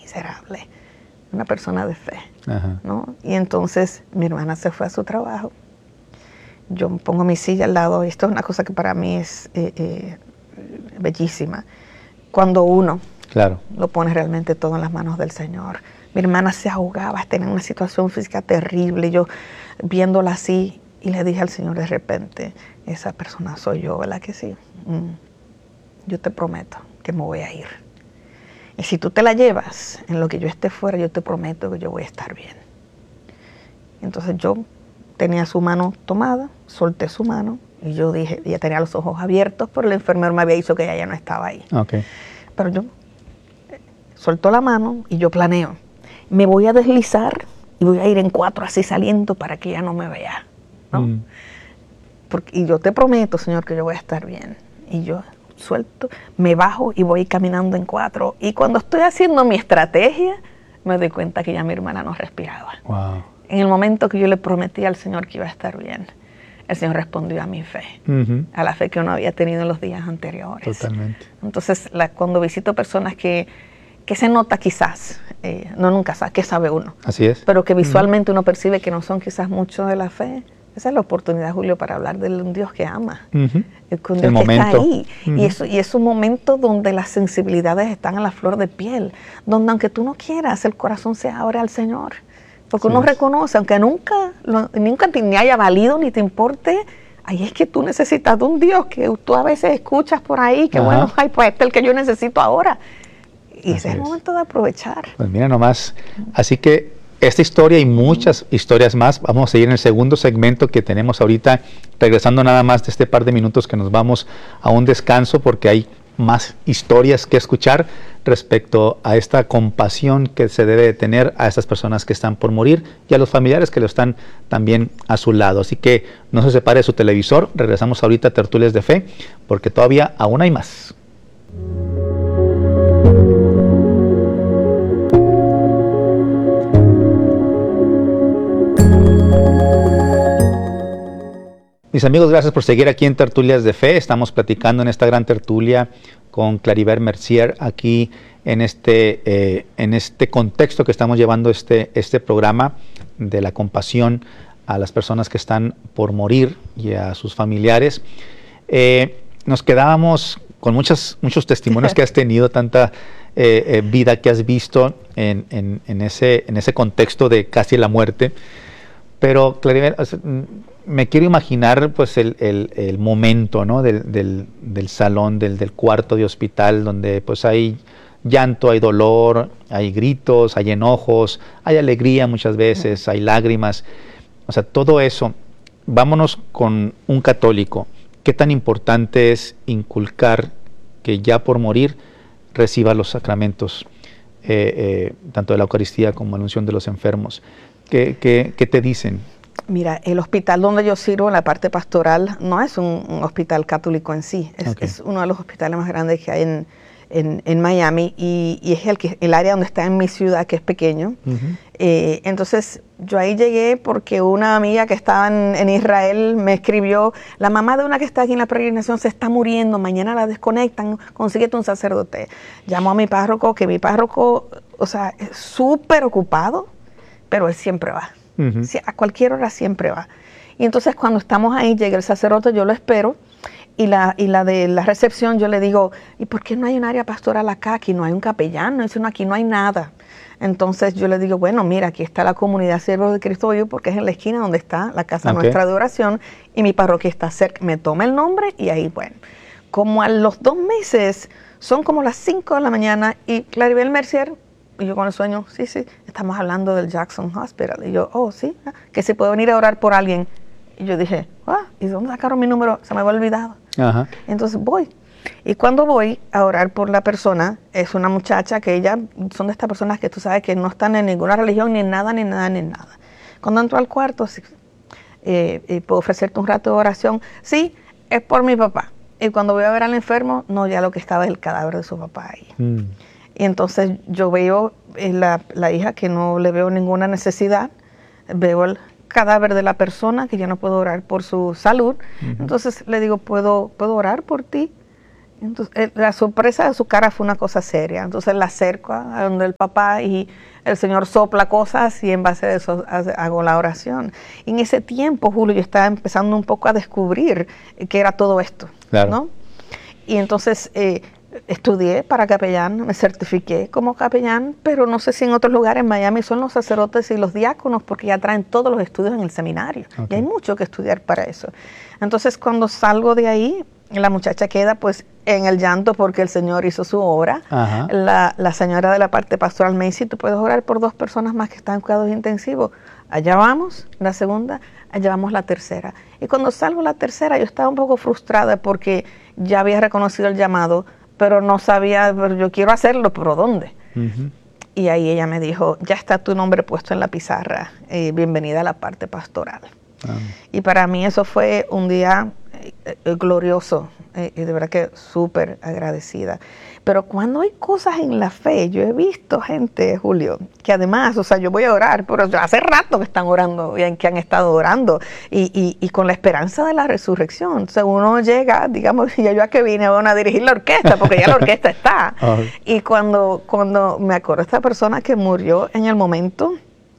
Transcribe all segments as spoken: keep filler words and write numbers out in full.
miserable, una persona de fe, Ajá. ¿no? Y entonces mi hermana se fue a su trabajo, yo pongo mi silla al lado, y esto es una cosa que para mí es eh, eh, bellísima, cuando uno Claro. lo pone realmente todo en las manos del Señor. Mi hermana se ahogaba, tenía una situación física terrible, y yo viéndola así, y le dije al Señor de repente, esa persona soy yo, ¿verdad que sí? Mm. Yo te prometo que me voy a ir. Y si tú te la llevas, en lo que yo esté fuera, yo te prometo que yo voy a estar bien. Entonces yo tenía su mano tomada, solté su mano, y yo dije, ella tenía los ojos abiertos, pero el enfermero me había dicho que ella ya no estaba ahí. Okay. Pero yo soltó la mano y yo planeo, me voy a deslizar y voy a ir en cuatro así saliendo para que ella no me vea, ¿no? Mm. Porque, y yo te prometo, Señor, que yo voy a estar bien. Y yo suelto, me bajo y voy caminando en cuatro. Y cuando estoy haciendo mi estrategia, me doy cuenta que ya mi hermana no respiraba. Wow. En el momento que yo le prometí al Señor que iba a estar bien, el Señor respondió a mi fe, Uh-huh. a la fe que uno había tenido en los días anteriores. Totalmente. Entonces, la, cuando visito personas que, que se nota quizás, eh, no nunca sabe, que sabe uno, Así es. pero que visualmente uh-huh. uno percibe que no son quizás mucho de la fe, esa es la oportunidad, Julio, para hablar de un Dios que ama, Uh-huh. un Dios el que momento. está ahí. Uh-huh. Y, eso, y es un momento donde las sensibilidades están a la flor de piel, donde aunque tú no quieras, el corazón se abre al Señor. Porque sí uno es. reconoce, aunque nunca, lo, nunca te, ni haya valido ni te importe, ahí es que tú necesitas de un Dios que tú a veces escuchas por ahí, que Ajá. bueno, ay, pues este es el que yo necesito ahora. Y Así ese es el es. momento de aprovechar. Pues mira nomás, así que esta historia y muchas historias más, vamos a seguir en el segundo segmento que tenemos ahorita, regresando nada más de este par de minutos que nos vamos a un descanso porque hay más historias que escuchar respecto a esta compasión que se debe de tener a estas personas que están por morir y a los familiares que lo están también a su lado. Así que no se separe de su televisor, regresamos ahorita a Tertulias de Fe porque todavía aún hay más. Mis amigos, gracias por seguir aquí en Tertulias de Fe. Estamos platicando en esta gran tertulia con Claribel Mercier aquí en este, eh, en este contexto que estamos llevando este, este programa de la compasión a las personas que están por morir y a sus familiares. Eh, nos quedábamos con muchos, muchos testimonios que has tenido, tanta eh, eh, vida que has visto en, en, en, ese, en ese contexto de casi la muerte. Pero, Claribel, me quiero imaginar pues el, el, el momento, ¿no? del, del, del salón, del, del cuarto de hospital, donde pues hay llanto, hay dolor, hay gritos, hay enojos, hay alegría muchas veces, hay lágrimas. O sea, todo eso. Vámonos con un católico. ¿Qué tan importante es inculcar que ya por morir reciba los sacramentos, eh, eh, tanto de la Eucaristía como la unción de los enfermos? ¿Qué, qué, qué te dicen? Mira, el hospital donde yo sirvo, en la parte pastoral, no es un, un hospital católico en sí, es, Okay. es uno de los hospitales más grandes que hay en, en, en Miami y, y es el, que, el área donde está en mi ciudad, que es pequeño. Uh-huh. eh, entonces, yo ahí llegué porque una amiga que estaba en, en Israel me escribió, la mamá de una que está aquí en la peregrinación se está muriendo, mañana la desconectan, consíguete un sacerdote. Llamó a mi párroco, que mi párroco, o sea, es súper ocupado, pero él siempre va. Uh-huh. Sí, a cualquier hora siempre va. Y entonces cuando estamos ahí, llega el sacerdote, yo lo espero, y la, y la de la recepción yo le digo, ¿y por qué no hay un área pastoral acá? Aquí no hay un capellán, no, dice, no, aquí no hay nada. Entonces yo le digo, bueno, mira, aquí está la comunidad Siervos de Cristo Vivo, porque es en la esquina donde está la casa okay. nuestra de oración, y mi parroquia está cerca. Me toma el nombre y ahí, bueno, como a los dos meses, son como las cinco de la mañana, y Claribel Mercier, y yo con el sueño, sí, sí, estamos hablando del Jackson Hospital. Y yo, oh, sí, que se puede venir a orar por alguien. Y yo dije, ah, ¿y dónde sacaron mi número? Se me había olvidado. Ajá. Entonces voy. Y cuando voy a orar por la persona, es una muchacha que ella, son de estas personas que tú sabes que no están en ninguna religión, ni en nada, ni nada, ni nada. Cuando entro al cuarto, sí, eh, eh, puedo ofrecerte un rato de oración. Sí, es por mi papá. Y cuando voy a ver al enfermo, no, ya lo que estaba es el cadáver de su papá ahí. Mm. Y entonces yo veo eh, la, la hija que no le veo ninguna necesidad, veo el cadáver de la persona que ya no puedo orar por su salud, uh-huh. Entonces le digo, ¿puedo, ¿puedo orar por ti? Entonces, eh, la sorpresa de su cara fue una cosa seria. Entonces la acerco a donde el papá y el Señor sopla cosas y en base a eso hago la oración. Y en ese tiempo, Julio, yo estaba empezando un poco a descubrir qué era todo esto, claro. ¿no? Y entonces eh, estudié para capellán, me certifiqué como capellán, pero no sé si en otros lugares, en Miami, son los sacerdotes y los diáconos, porque ya traen todos los estudios en el seminario. Okay. Y hay mucho que estudiar para eso. Entonces, cuando salgo de ahí, la muchacha queda pues en el llanto porque el Señor hizo su obra. La, la señora de la parte pastoral me dice, tú puedes orar por dos personas más que están en cuidados intensivos. Allá vamos, la segunda, allá vamos la tercera. Y cuando salgo la tercera, yo estaba un poco frustrada porque ya había reconocido el llamado, pero no sabía, pero yo quiero hacerlo, pero ¿dónde? Uh-huh. Y ahí ella me dijo, ya está tu nombre puesto en la pizarra, eh, bienvenida a la parte pastoral. Uh-huh. Y para mí eso fue un día eh, eh, glorioso, eh, y de verdad que súper agradecida. Pero cuando hay cosas en la fe, yo he visto gente, Julio, que además, o sea, yo voy a orar, pero hace rato que están orando, y que han estado orando, y, y, y con la esperanza de la resurrección. O sea, uno llega, digamos, ya yo a que vine van a dirigir la orquesta, porque ya la orquesta está. Uh-huh. Y cuando, cuando me acuerdo de esta persona que murió en el momento,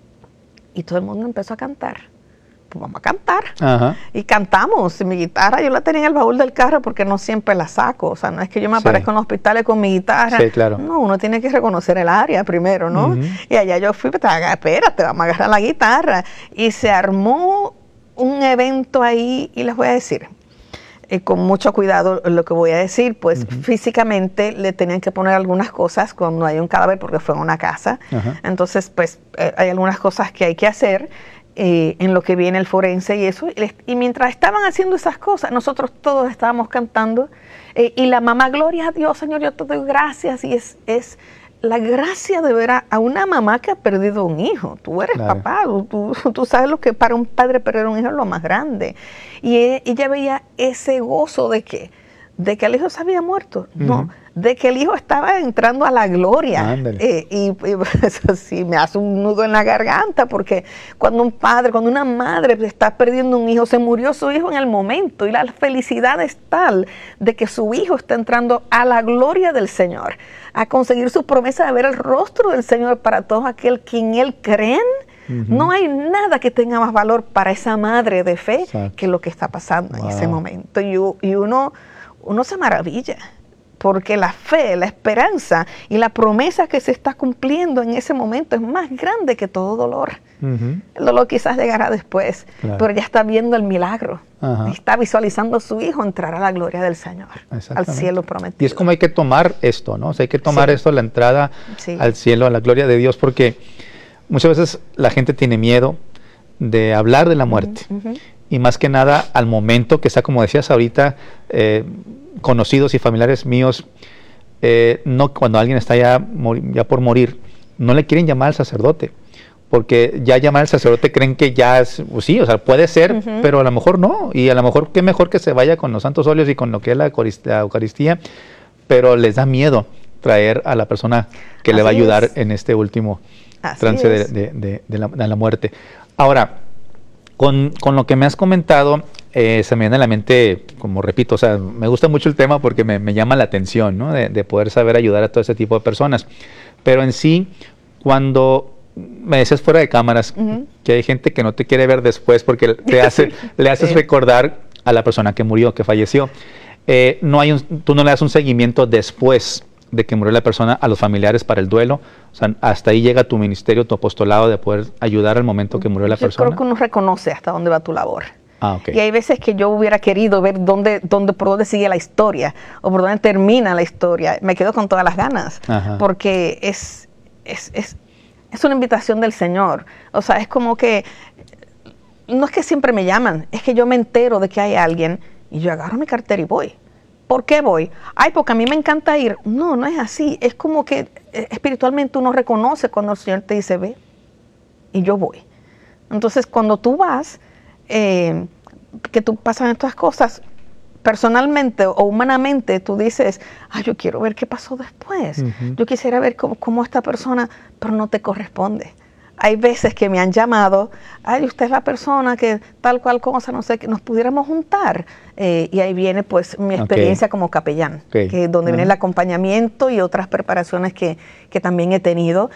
y todo el mundo empezó a cantar. Pues vamos a cantar. Uh-huh. Y cantamos. Y mi guitarra yo la tenía en el baúl del carro porque no siempre la saco. O sea, no es que yo me sí. aparezca en los hospitales con mi guitarra. Sí, claro. No, uno tiene que reconocer el área primero, ¿no? Uh-huh. Y allá yo fui, espérate, vamos a agarrar la guitarra. Y se armó un evento ahí, y les voy a decir, eh, con mucho cuidado lo que voy a decir, pues uh-huh. físicamente le tenían que poner algunas cosas cuando hay un cadáver porque fue en una casa. Uh-huh. Entonces, pues eh, hay algunas cosas que hay que hacer. Eh, en lo que viene el forense y eso, y, y mientras estaban haciendo esas cosas, nosotros todos estábamos cantando, eh, y la mamá, gloria a Dios, Señor, yo te doy gracias, y es, es la gracia de ver a, a una mamá que ha perdido un hijo. Tú eres claro. papá, tú, tú sabes lo que para un padre perder un hijo es lo más grande, y e, ella veía ese gozo de que, de que el hijo se había muerto, uh-huh. no, de que el hijo estaba entrando a la gloria. Eh, y, y eso sí me hace un nudo en la garganta, porque cuando un padre, cuando una madre está perdiendo un hijo, se murió su hijo en el momento, y la felicidad es tal de que su hijo está entrando a la gloria del Señor, a conseguir su promesa de ver el rostro del Señor para todos aquel que en Él creen. Uh-huh. No hay nada que tenga más valor para esa madre de fe Exacto. que lo que está pasando wow. en ese momento. Y, y uno, uno se maravilla, porque la fe, la esperanza y la promesa que se está cumpliendo en ese momento es más grande que todo dolor. Uh-huh. El dolor quizás llegará después, claro. pero ya está viendo el milagro. Uh-huh. Está visualizando a su hijo entrar a la gloria del Señor, al cielo prometido. Y es como hay que tomar esto, ¿no? O sea, hay que tomar sí. esto, la entrada sí. al cielo, a la gloria de Dios, porque muchas veces la gente tiene miedo de hablar de la muerte. Uh-huh. Y más que nada, al momento que está, como decías ahorita, eh, conocidos y familiares míos, eh, no, cuando alguien está ya, ya por morir, no le quieren llamar al sacerdote, porque ya llamar al sacerdote creen que ya es, pues sí, o sea, puede ser, uh-huh. pero a lo mejor no, y a lo mejor qué mejor que se vaya con los santos óleos y con lo que es la Eucaristía, pero les da miedo traer a la persona que Así le va a ayudar es. en este último Así trance de, de, de, de, la, de la muerte. Ahora, con, con lo que me has comentado, Eh, se me viene a la mente, como repito, o sea, me gusta mucho el tema porque me, me llama la atención, ¿no? De, de poder saber ayudar a todo ese tipo de personas. Pero en sí, cuando me decías fuera de cámaras, uh-huh. que hay gente que no te quiere ver después porque te hace, le haces sí. recordar a la persona que murió, que falleció. Eh, no hay un, tú no le das un seguimiento después de que murió la persona a los familiares para el duelo. O sea, hasta ahí llega tu ministerio, tu apostolado de poder ayudar al momento que murió la Yo persona. Yo creo que uno reconoce hasta dónde va tu labor. Ah, okay. Y hay veces que yo hubiera querido ver dónde, dónde, por dónde sigue la historia o por dónde termina la historia. Me quedo con todas las ganas, Ajá. porque es, es, es, es una invitación del Señor. O sea, es como que, no es que siempre me llaman, es que yo me entero de que hay alguien y yo agarro mi cartera y voy. ¿Por qué voy? Ay, porque a mí me encanta ir. No, no es así. Es como que espiritualmente uno reconoce cuando el Señor te dice, ve, y yo voy. Entonces, cuando tú vas, Eh, que tú pasas estas cosas personalmente o humanamente, tú dices, ah, yo quiero ver qué pasó después, uh-huh. yo quisiera ver cómo, cómo esta persona, pero no te corresponde. hay veces que me han llamado, ay, usted es la persona que tal cual cosa, no sé, que nos pudiéramos juntar. Eh, y ahí viene pues mi experiencia okay. como capellán, okay. que donde uh-huh. viene el acompañamiento y otras preparaciones que, que también he tenido.